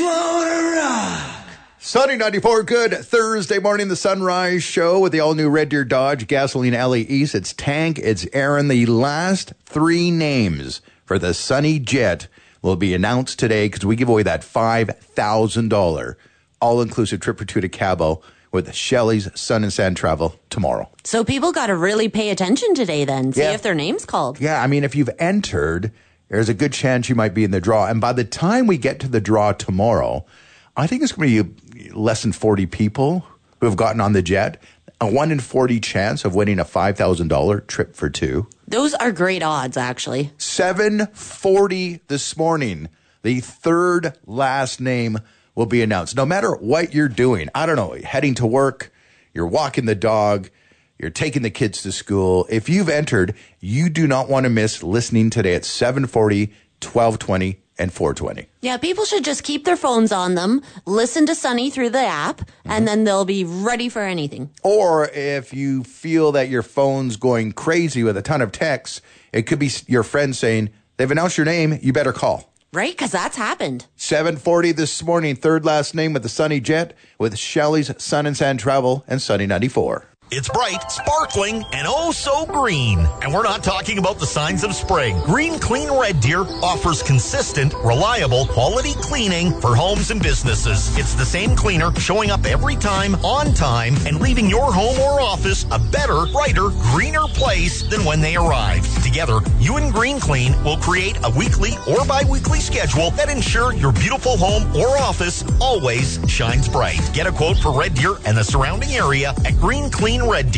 wanna rock. Sunny 94, good Thursday morning, the Sunrise Show with the all-new Red Deer Dodge Gasoline LE East. It's Tank, it's Aaron. The last three names for the Sunny Jet will be announced today because we give away that $5,000 all-inclusive trip for two to Cabo with Shelley's Sun and Sand Travel tomorrow. So people got to really pay attention today then, see if their name's called. Yeah, I mean, if you've entered, there's a good chance you might be in the draw. And by the time we get to the draw tomorrow, I think it's going to be less than 40 people who have gotten on the jet. A 1 in 40 chance of winning a $5,000 trip for two. Those are great odds, actually. 7:40 this morning, the third last name will be announced. No matter what you're doing, I don't know, heading to work, you're walking the dog, you're taking the kids to school. If you've entered, you do not want to miss listening today at 7:40, 12:20, and 4:20. Yeah, people should just keep their phones on them, listen to Sunny through the app, and then they'll be ready for anything. Or if you feel that your phone's going crazy with a ton of texts, it could be your friend saying, they've announced your name, you better call. Right, because that's happened. 7:40 this morning, third last name with the Sunny Jet with Shelley's Sun and Sand Travel and Sunny 94. It's bright, sparkling, and oh so green. And we're not talking about the signs of spring. Green Clean Red Deer offers consistent, reliable, quality cleaning for homes and businesses. It's the same cleaner showing up every time, on time, and leaving your home or office a better, brighter, greener place than when they arrived. Together, you and Green Clean will create a weekly or bi-weekly schedule that ensure your beautiful home or office always shines bright. Get a quote for Red Deer and the surrounding area at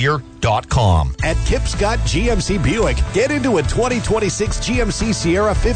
greencleanreddeer.com. At Kip Scott GMC Buick, get into a 2026 GMC Sierra 50